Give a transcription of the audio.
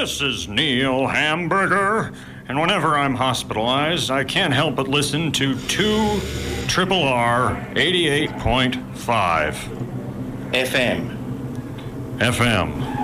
This is Neil Hamburger, and whenever I'm hospitalized, I can't help but listen to 2 Triple R 88.5 FM. FM.